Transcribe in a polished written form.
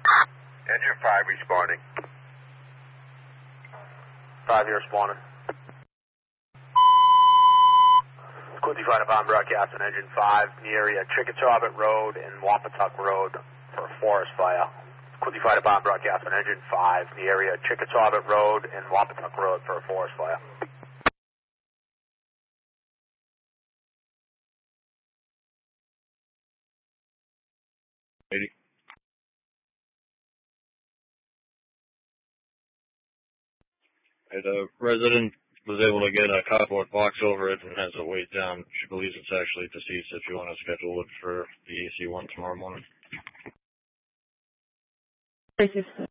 Engine 5 responding. 5, you're responding. Quincy Fire Department broadcasting Engine 5 near Chickatawbit Road and Wampatuck Road for a forest fire. Quincy Fire Department broadcasting Engine 5 near Chickatawbit Road and Wampatuck Road for a forest fire. The resident was able to get a cardboard box over it and has it weighed down. She believes it's actually deceased if you want to schedule it for the AC1 tomorrow morning. This is